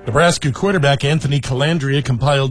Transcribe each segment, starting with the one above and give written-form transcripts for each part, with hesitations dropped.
Nebraska quarterback Anthony Calandria compiled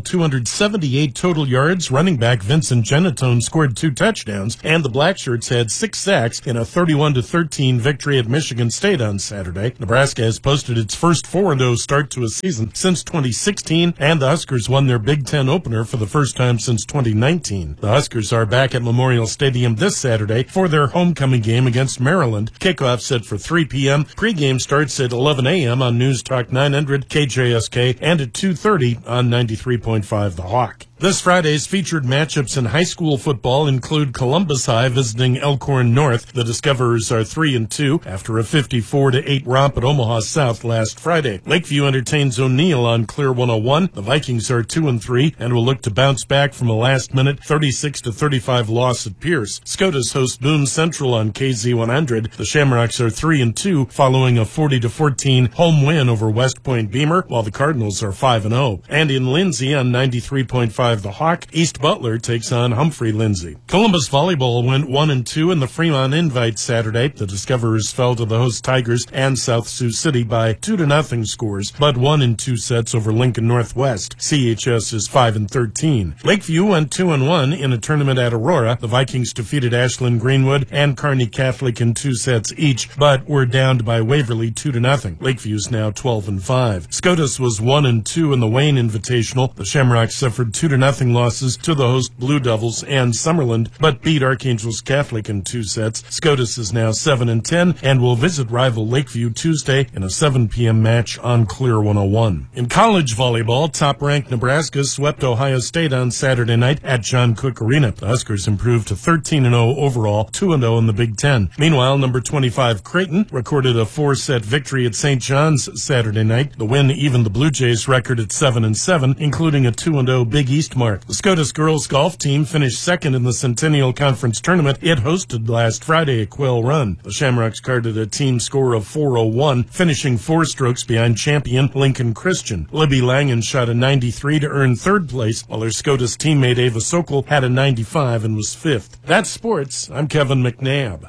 278 total yards. Running back Vincent Genatone scored 2 touchdowns, and the Blackshirts had 6 sacks in a 31-13 victory at Michigan State on Saturday. Nebraska has posted its first 4-0 start to a season since 2016, and the Huskers won their Big Ten opener for the first time since 2019. The Huskers are back at Memorial Stadium this Saturday for their homecoming game against Maryland. Kickoff set for 3 p.m. Pregame starts at 11 a.m. on News Talk 900, KJSK, and at 2:30 on 93.5 The Hawk. This Friday's featured matchups in high school football include Columbus High visiting Elkhorn North. The Discoverers are 3-2 after a 54-8 romp at Omaha South last Friday. Lakeview entertains O'Neill on Clear 101. The Vikings are 2-3 and will look to bounce back from a last-minute 36-35 loss at Pierce. Scotus hosts Boone Central on KZ 100. The Shamrocks are 3-2 following a 40-14 home win over West Point Beamer, while the Cardinals are 5-0. And in Lindsay on 93.5 The Hawk, East Butler takes on Humphrey Lindsay. Columbus Volleyball went 1-2 in the Fremont Invite Saturday. The Discoverers fell to the host Tigers and South Sioux City by 2-0 scores, but won in 2 sets over Lincoln Northwest. CHS is 5-13. Lakeview went 2-1 in a tournament at Aurora. The Vikings defeated Ashland Greenwood and Kearney Catholic in 2 sets each, but were downed by Waverly 2-0. Lakeview's now 12-5. Scotus was 1-2 in the Wayne Invitational. The Shamrocks suffered 2-0 losses to the host Blue Devils and Summerland, but beat Archangels Catholic in 2 sets. Scotus is now 7-10 and will visit rival Lakeview Tuesday in a 7 p.m. match on Clear 101. In college volleyball, top-ranked Nebraska swept Ohio State on Saturday night at John Cook Arena. The Huskers improved to 13-0 overall, 2-0 in the Big Ten. Meanwhile, number 25 Creighton recorded a 4-set victory at St. John's Saturday night. The win evened the Blue Jays' record at 7-7, including a 2-0 Big East mark. The Scotus girls golf team finished second in the Centennial Conference tournament it hosted last Friday at Quail Run. The Shamrocks carded a team score of 401, finishing 4 strokes behind champion Lincoln Christian. Libby Langen shot a 93 to earn 3rd place, while her Scotus teammate Ava Sokol had a 95 and was 5th. That's sports. I'm Kevin McNabb.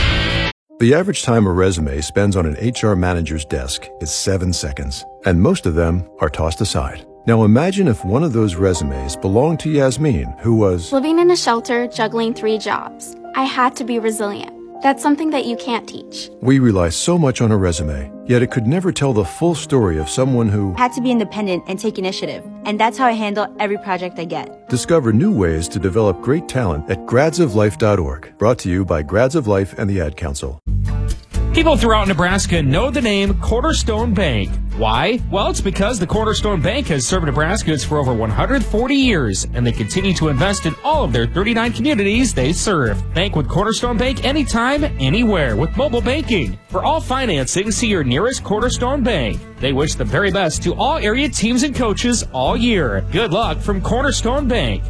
The average time a resume spends on an HR manager's desk is 7 seconds, and most of them are tossed aside. Now imagine if one of those resumes belonged to Yasmin, who was living in a shelter, juggling 3 jobs. I had to be resilient. That's something that you can't teach. We rely so much on a resume, yet it could never tell the full story of someone who had to be independent and take initiative. And that's how I handle every project I get. Discover new ways to develop great talent at gradsoflife.org. Brought to you by Grads of Life and the Ad Council. People throughout Nebraska know the name Cornerstone Bank. Why? Well, it's because the Cornerstone Bank has served Nebraskans for over 140 years, and they continue to invest in all of their 39 communities they serve. Bank with Cornerstone Bank anytime, anywhere with mobile banking. For all financing, see your nearest Cornerstone Bank. They wish the very best to all area teams and coaches all year. Good luck from Cornerstone Bank.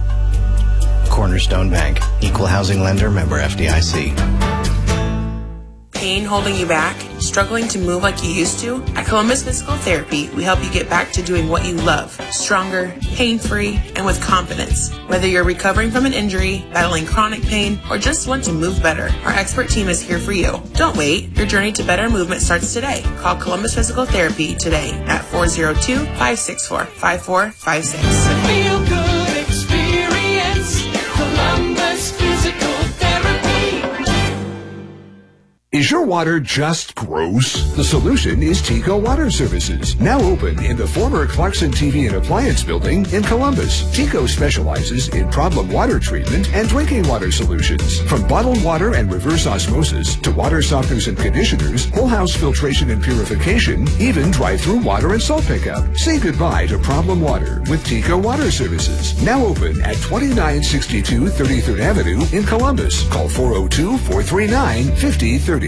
Cornerstone Bank, equal housing lender, member FDIC. Pain holding you back? Struggling to move like you used to? At Columbus Physical Therapy, we help you get back to doing what you love. Stronger, pain-free, and with confidence. Whether you're recovering from an injury, battling chronic pain, or just want to move better, our expert team is here for you. Don't wait. Your journey to better movement starts today. Call Columbus Physical Therapy today at 402-564-5456. Feel good experience. Columbus Physical Therapy. Is your water just gross? The solution is Tico Water Services, now open in the former Clarkson TV and Appliance Building in Columbus. Tico specializes in problem water treatment and drinking water solutions. From bottled water and reverse osmosis to water softeners and conditioners, whole house filtration and purification, even drive-through water and salt pickup. Say goodbye to problem water with Tico Water Services, now open at 2962 33rd Avenue in Columbus. Call 402-439-5030.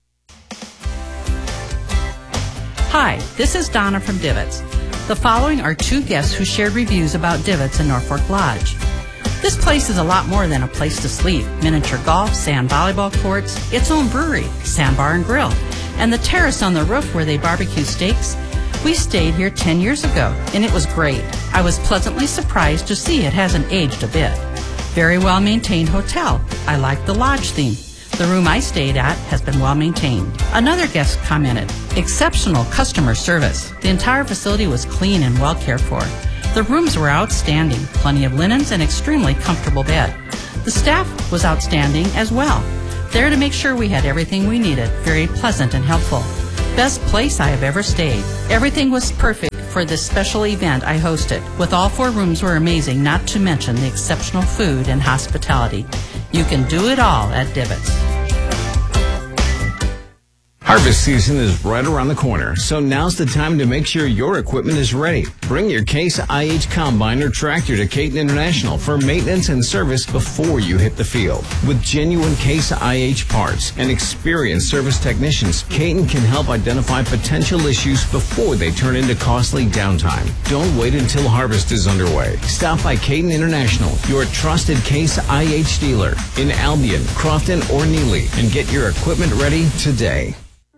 Hi, this is Donna from Divots. The following are 2 guests who shared reviews about Divots in Norfolk Lodge. This place is a lot more than a place to sleep. Miniature golf, sand volleyball courts, its own brewery, sandbar and grill, and the terrace on the roof where they barbecue steaks. We stayed here 10 years ago, and it was great. I was pleasantly surprised to see it hasn't aged a bit. Very well maintained hotel. I like the lodge theme. The room I stayed at has been well maintained. Another guest commented, exceptional customer service. The entire facility was clean and well cared for. The rooms were outstanding, plenty of linens and extremely comfortable bed. The staff was outstanding as well. There to make sure we had everything we needed, very pleasant and helpful. Best place I have ever stayed. Everything was perfect for this special event I hosted. With all 4 rooms were amazing, not to mention the exceptional food and hospitality. You can do it all at Divots. Harvest season is right around the corner, so now's the time to make sure your equipment is ready. Bring your Case IH combine or tractor to Caton International for maintenance and service before you hit the field. With genuine Case IH parts and experienced service technicians, Caton can help identify potential issues before they turn into costly downtime. Don't wait until harvest is underway. Stop by Caton International, your trusted Case IH dealer in Albion, Crofton, or Neely, and get your equipment ready today.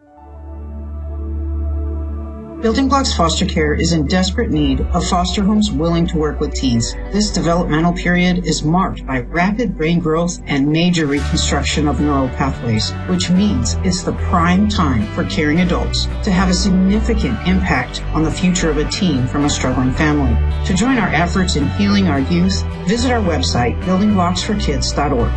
Building Blocks Foster Care is in desperate need of foster homes willing to work with teens. This developmental period is marked by rapid brain growth and major reconstruction of neural pathways, which means it's the prime time for caring adults to have a significant impact on the future of a teen from a struggling family. To join our efforts in healing our youth, visit our website, buildingblocksforkids.org.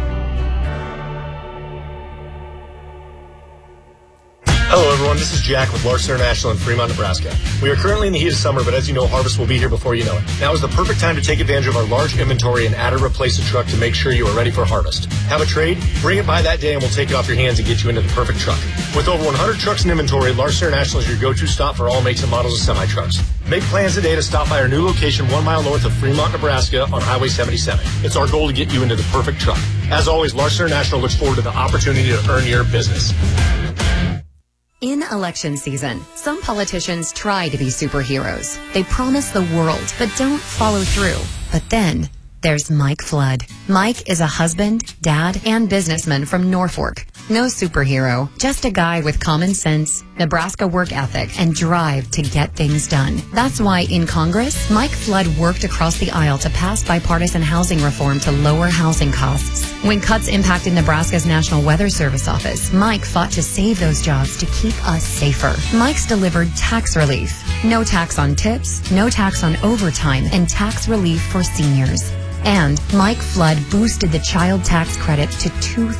Hello everyone, this is Jack with Larson International in Fremont, Nebraska. We are currently in the heat of summer, but as you know, harvest will be here before you know it. Now is the perfect time to take advantage of our large inventory and add or replace a truck to make sure you are ready for harvest. Have a trade? Bring it by that day and we'll take it off your hands and get you into the perfect truck. With over 100 trucks in inventory, Larson International is your go-to stop for all makes and models of semi-trucks. Make plans today to stop by our new location 1 mile north of Fremont, Nebraska on Highway 77. It's our goal to get you into the perfect truck. As always, Larson International looks forward to the opportunity to earn your business. In election season, some politicians try to be superheroes. They promise the world, but don't follow through. But then, there's Mike Flood. Mike is a husband, dad, and businessman from Norfolk. No superhero, just a guy with common sense, Nebraska work ethic, and drive to get things done. That's why in Congress, Mike Flood worked across the aisle to pass bipartisan housing reform to lower housing costs. When cuts impacted Nebraska's National Weather Service office, Mike fought to save those jobs to keep us safer. Mike's delivered tax relief. No tax on tips, no tax on overtime, and tax relief for seniors. And Mike Flood boosted the child tax credit to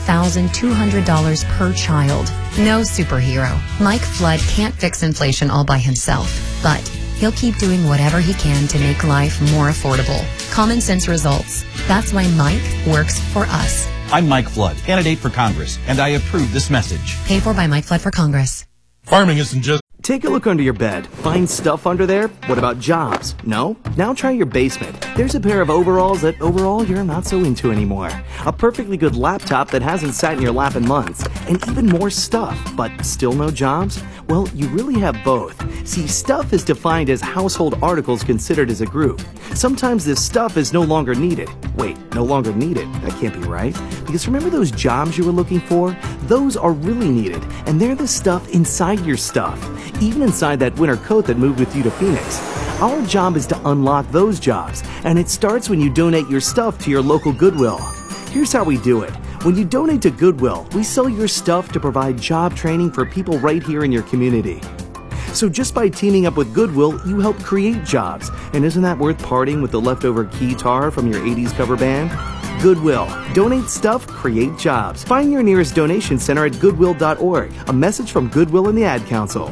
$2,200 per child. No superhero. Mike Flood can't fix inflation all by himself, but he'll keep doing whatever he can to make life more affordable. Common sense results. That's why Mike works for us. I'm Mike Flood, candidate for Congress, and I approve this message. Paid for by Mike Flood for Congress. Farming isn't just... Take a look under your bed. Find stuff under there? What about jobs? No? Now try your basement. There's a pair of overalls that overall you're not so into anymore. A perfectly good laptop that hasn't sat in your lap in months. And even more stuff, but still no jobs? Well, you really have both. See, stuff is defined as household articles considered as a group. Sometimes this stuff is no longer needed. Wait, no longer needed? That can't be right. Because remember those jobs you were looking for? Those are really needed, and they're the stuff inside your stuff. Even inside that winter coat that moved with you to Phoenix. Our job is to unlock those jobs, and it starts when you donate your stuff to your local Goodwill. Here's how we do it. When you donate to Goodwill, we sell your stuff to provide job training for people right here in your community. So just by teaming up with Goodwill, you help create jobs. And isn't that worth parting with the leftover keytar from your 80s cover band? Goodwill. Donate stuff, create jobs. Find your nearest donation center at goodwill.org. A message from Goodwill and the Ad Council.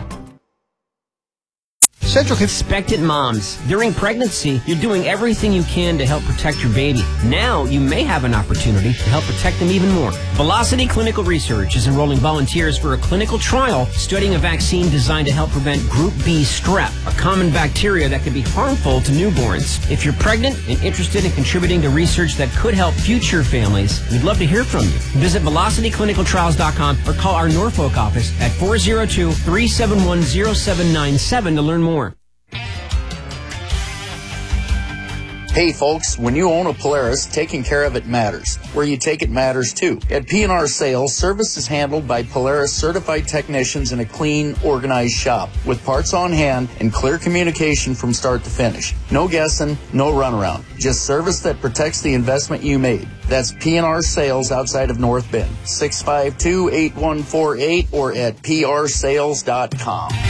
Central Expectant Moms. During pregnancy, you're doing everything you can to help protect your baby. Now, you may have an opportunity to help protect them even more. Velocity Clinical Research is enrolling volunteers for a clinical trial studying a vaccine designed to help prevent Group B strep, a common bacteria that can be harmful to newborns. If you're pregnant and interested in contributing to research that could help future families, we'd love to hear from you. Visit velocityclinicaltrials.com or call our Norfolk office at 402-371-0797 to learn more. Hey folks, when you own a Polaris, taking care of it matters. Where you take it matters too. At P&R Sales, service is handled by Polaris certified technicians in a clean, organized shop with parts on hand and clear communication from start to finish. No guessing, no runaround. Just service that protects the investment you made. That's P&R Sales outside of North Bend. 652-8148 or at prsales.com.